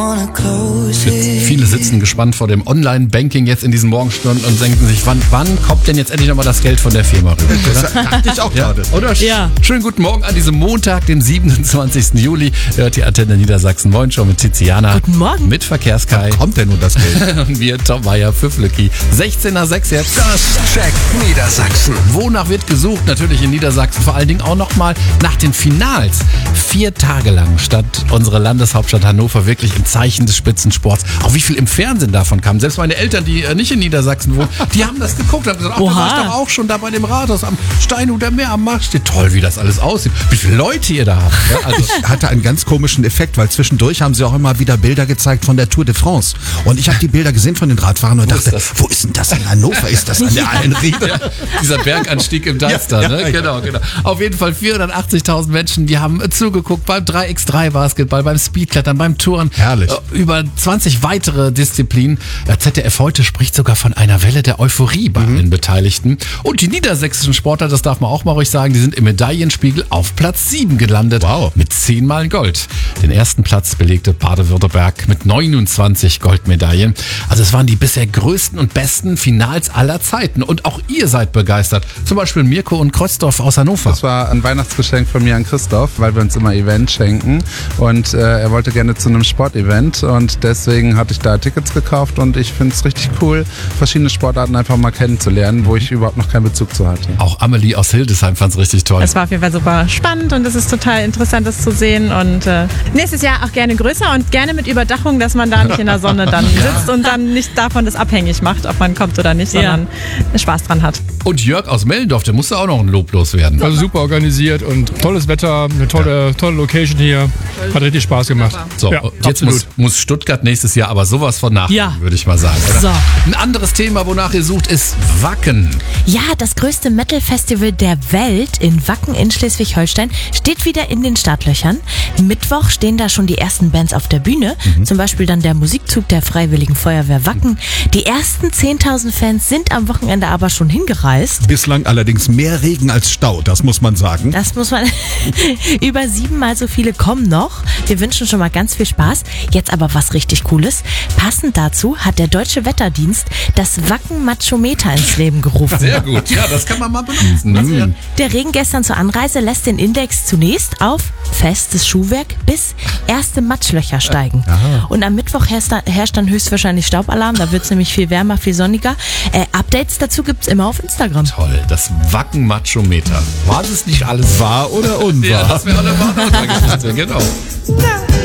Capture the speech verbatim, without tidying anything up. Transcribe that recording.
Viele sitzen gespannt vor dem Online-Banking jetzt in diesen Morgenstunden und denken sich, wann, wann kommt denn jetzt endlich nochmal das Geld von der Firma rüber? Das dachte ich auch Ja, gerade. oder? Ja. Schönen guten Morgen an diesem Montag, den siebenundzwanzigsten Juli. Hört die Antenne Niedersachsen. Moin schon mit Tiziana. Guten Morgen. Mit Verkehrskai. Kommt denn nun das Geld? Und wir, Tom Meyer, Pfifflecki. sechzehn nach sechs jetzt. Das checkt Niedersachsen. Wonach wird gesucht? Natürlich in Niedersachsen. Vor allen Dingen auch nochmal nach den Finals. Vier Tage lang stand unsere Landeshauptstadt Hannover wirklich im Zeichen des Spitzensports. Auch wie viel im Fernsehen davon kam. Selbst meine Eltern, die äh, nicht in Niedersachsen wohnen, die haben das geguckt. Haben gesagt, ach, da Oha. war ich doch auch schon da bei dem Rathaus am Steinhuder Meer am Markt. Steht toll, wie das alles aussieht. Wie viele Leute ihr da habt. Ja, also, Ich hatte einen ganz komischen Effekt, weil zwischendurch haben sie auch immer wieder Bilder gezeigt von der Tour de France. Und ich habe die Bilder gesehen von den Radfahrern und Wo ist dachte, das? wo ist denn das in Hannover? Ist das an der Einriede? ja, dieser Berganstieg im Deister, Ja, ne? ja, ja. Genau, genau. Auf jeden Fall vierhundertachtzigtausend Menschen, die haben zugeguckt beim drei gegen drei Basketball, beim Speedklettern, beim Touren. Herrlich. Äh, Über zwanzig weitere Disziplinen. Äh, Z D F heute spricht sogar von einer Welle der Euphorie bei Mhm. allen Beteiligten. Und die niedersächsischen Sportler, das darf man auch mal ruhig sagen, die sind im Medaillenspiegel auf Platz sieben gelandet. Wow. Mit zehnmal Gold. Den ersten Platz belegte Baden-Württemberg mit neunundzwanzig Goldmedaillen. Also es waren die bisher größten und besten Finals aller Zeiten. Und auch ihr seid begeistert. Zum Beispiel Mirko und Krösdorf aus Hannover. Das war ein Weihnachtsgeschenk von mir an Christoph, weil wir uns immer Events schenken. Und äh, er wollte gerne zu einem Sportevent und deswegen hatte ich da Tickets gekauft und ich finde es richtig cool, verschiedene Sportarten einfach mal kennenzulernen, wo ich überhaupt noch keinen Bezug zu hatte. Auch Amelie aus Hildesheim fand es richtig toll. Es war auf jeden Fall super spannend und es ist total interessant, das zu sehen. Und äh, nächstes Jahr auch gerne größer und gerne mit Überdachung, dass man da nicht in der Sonne dann sitzt und dann nicht davon das abhängig macht, ob man kommt oder nicht, sondern Spaß dran hat. Und Jörg aus Mellendorf, der musste auch noch ein Lob loswerden. Also super organisiert und tolles Wetter, eine tolle, tolle Location hier. Hat richtig Spaß gemacht. So, ja, jetzt muss, muss Stuttgart nächstes Jahr aber sowas von nach, Ja. würde ich mal sagen. Oder? So. Ein anderes Thema, wonach ihr sucht, ist Wacken. Ja, das größte Metal-Festival der Welt in Wacken in Schleswig-Holstein steht wieder in den Startlöchern. Mittwoch stehen da schon die ersten Bands auf der Bühne, zum Beispiel dann der Musikzug der Freiwilligen Feuerwehr Wacken. Die ersten zehntausend Fans sind am Wochenende aber schon hingereist. Bislang allerdings mehr Regen als Stau, das muss man sagen. Das muss man. Über siebenmal so viele kommen noch. Wir wünschen schon mal ganz viel Spaß. Jetzt aber was richtig Cooles. Passend dazu hat der Deutsche Wetterdienst das Wacken-Machometer ins Leben gerufen. Sehr gut, ja, das kann man mal benutzen. Das wär- Der Regen gestern zur Anreise lässt den Index zunächst auf festes Schuhwerk bis erste Matschlöcher steigen. Und am Mittwoch herrscht dann, herrscht dann höchstwahrscheinlich Staubalarm. Da wird es nämlich viel wärmer, viel sonniger. Äh, Updates dazu gibt's immer auf Instagram. Toll, das Wacken-Machometer. War das nicht alles wahr? Wahr oder unwahr? Ja, das wäre eine wahre Geschichte, genau.